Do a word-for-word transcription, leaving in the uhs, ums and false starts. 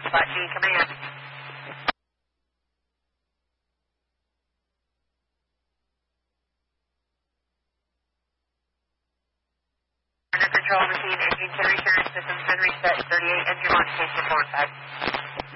Spot G, command. Under control machine, engine can return, systems been reset, thirty-eight, engine launch, case four and five.